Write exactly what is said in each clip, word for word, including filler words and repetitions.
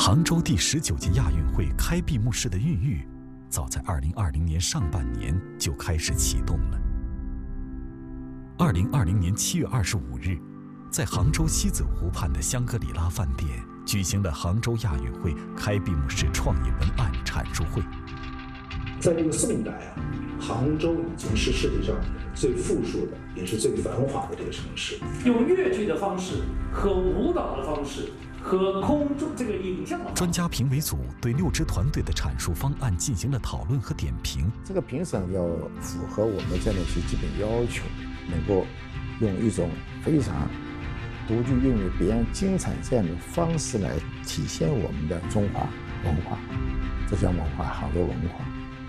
杭州第十九届亚运会开闭幕式的孕育，早在二零二零年上半年就开始启动了。二零二零年七月二十五日，在杭州西子湖畔的香格里拉饭店举行了杭州亚运会开闭幕式创意文案阐述会。 在这个宋代啊，杭州已经是世界上最富庶的，也是最繁华的这个城市。 用越剧的方式和舞蹈的方式。和空中这个影像的专家评委组对六支团队的阐述方案进行了讨论和点评。 这个评审要符合我们这样的一些基本要求，能够用一种非常独具韵味、别样精彩这样的方式来体现我们的中华文化，这叫文化，杭州文化。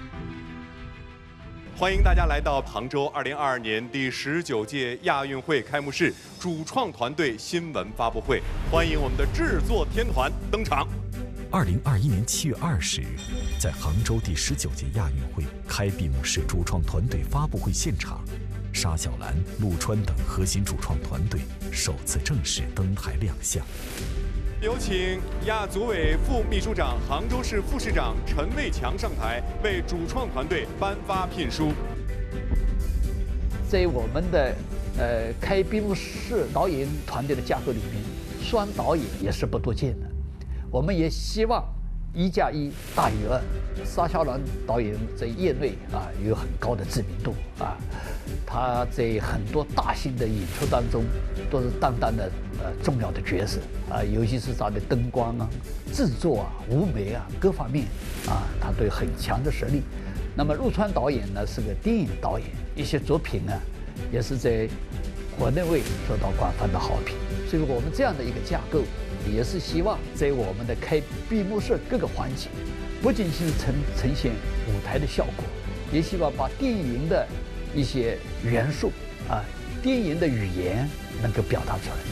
欢迎大家来到杭州二零二二年第十九届亚运会开幕式主创团队新闻发布会，欢迎我们的制作天团登场。 二零二一年七月二十日，在杭州第十九届亚运会开闭幕式主创团队发布会现场，沙小兰、陆川等核心主创团队首次正式登台亮相。 有请亚组委副秘书长、杭州市副市长陈卫强上台，为主创团队颁发聘书。 在我们的呃开闭幕式导演团队的架构里面，双导演也是不多见的。我们也希望一加一大于二。沙小兰导演在业内啊有很高的知名度啊，他在很多大型的演出当中都是担当的呃重要的角色啊，尤其是他的灯光啊、制作啊、舞美啊各方面啊，他都有很强的实力。那么陆川导演呢是个电影导演，一些作品呢也是在国内外受到广泛的好评。所以我们这样的一个架构，也是希望在我们的开闭幕式各个环节，不仅是呈呈现舞台的效果，也希望把电影的一些元素啊，电影的语言能够表达出来。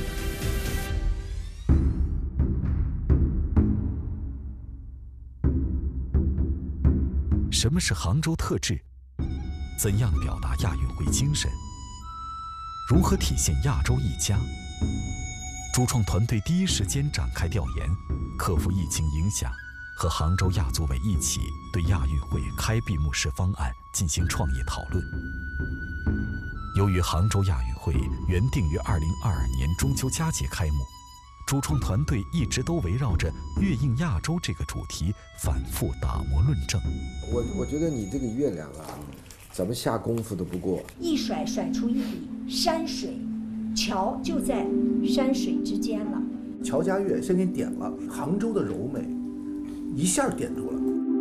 什么是杭州特质？怎样表达亚运会精神？如何体现亚洲一家？主创团队第一时间展开调研，克服疫情影响，和杭州亚组委一起对亚运会开闭幕式方案进行创意讨论。由于杭州亚运会原定于二零二二年中秋佳节开幕，主创团队一直都围绕着“月映亚洲”这个主题反复打磨论证。 我我觉得你这个月亮啊，怎么下功夫都不过。 一甩甩出一笔山水，桥就在山水之间了。 乔家月先给你点了杭州的柔美，一下点住了。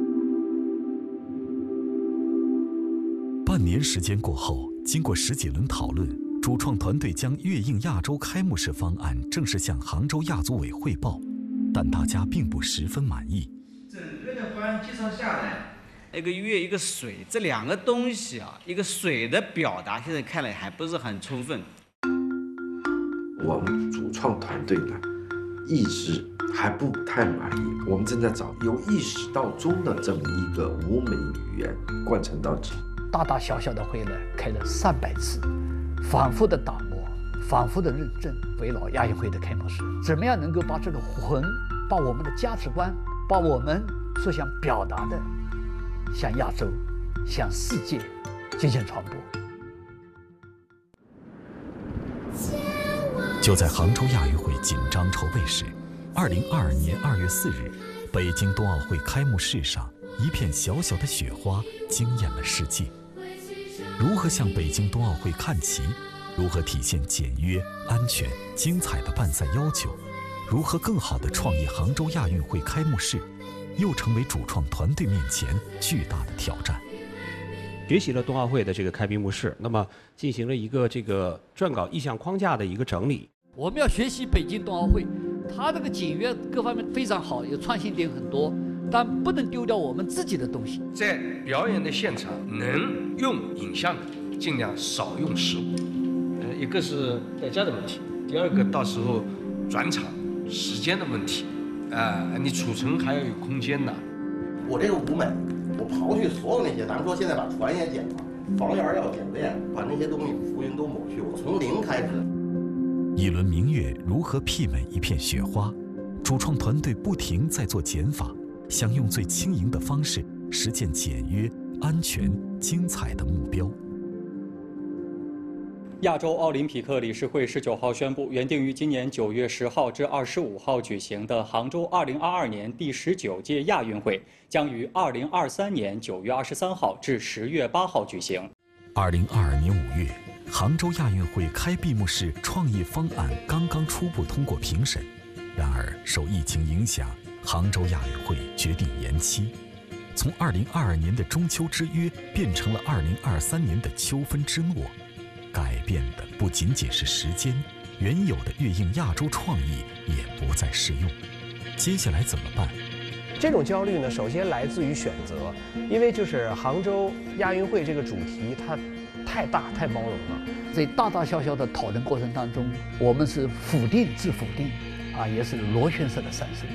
半年时间过后，经过十几轮讨论，主创团队将“月映亚洲”开幕式方案正式向杭州亚组委汇报，但大家并不十分满意。 整个的方案计算下来，一个月一个水，这两个东西啊，一个水的表达现在看来还不是很充分。 我们主创团队呢，一直还不太满意，我们正在找由意始到终的这么一个舞美语言贯彻到底。 大大小小的会呢开了上百次，反复的打磨，反复的认证，围绕亚运会的开幕式，怎么样能够把这个魂，把我们的价值观，把我们所想表达的，向亚洲、向世界进行传播。 就在杭州亚运会紧张筹备时，二零二二年二月四日，北京冬奥会开幕式上，一片小小的雪花惊艳了世界。如何向北京冬奥会看齐？如何体现简约、安全、精彩的办赛要求？如何更好地创意杭州亚运会开幕式？又成为主创团队面前巨大的挑战。 学习了冬奥会的这个开闭幕式，那么进行了一个这个撰稿意向框架的一个整理。 我们要学习北京冬奥会，它这个简约各方面非常好，有创新点很多，但不能丢掉我们自己的东西。 在表演的现场能用影像的，尽量少用实物。呃，一个是代价的问题，第二个到时候转场时间的问题，啊、呃，你储存还要有空间的。 我这个舞美，我刨去所有那些，咱们说现在把船也剪了，房檐要剪练，把那些东西浮云都抹去，我从零开始。 一轮明月如何媲美一片雪花？主主创团队不停在做减法，想用最轻盈的方式实现简约、安全、精彩的目标。 亚洲奥林匹克理事会十九号宣布，原定于今年九月十号至二十五号举行的杭州二零二二年第十九届亚运会，将于二零二三年九月二十三号至十月八号举行。 二零二二年五月，杭州亚运会开闭幕式创意方案刚刚初步通过评审，然而受疫情影响，杭州亚运会决定延期，从二零二二年的中秋之约变成了二零二三年的秋分之末。改变的不仅仅是时间，原有的跃映亚洲创意也不再适用。接下来怎么办？ 这种焦虑呢，首先来自于选择，因为就是杭州亚运会这个主题它太大太包容了， 在大大小小的讨论过程当中，我们是否定自否定，啊，也是螺旋式的上升。